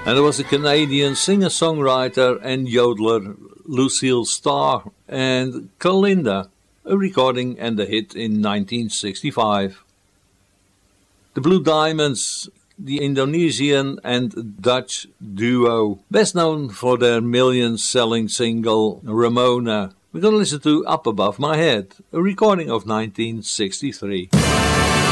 And there was a Canadian singer-songwriter and yodeler, Lucille Starr, and Kalinda, a recording and a hit in 1965. The Blue Diamonds, the Indonesian and Dutch duo, best known for their million-selling single Ramona. We're going to listen to Up Above My Head, a recording of 1963.